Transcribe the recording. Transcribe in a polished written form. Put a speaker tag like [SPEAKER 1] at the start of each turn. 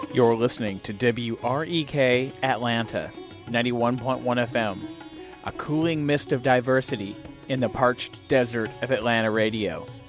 [SPEAKER 1] You're listening to WREK Atlanta, 91.1 FM, a cooling mist of diversity in the parched desert of Atlanta radio.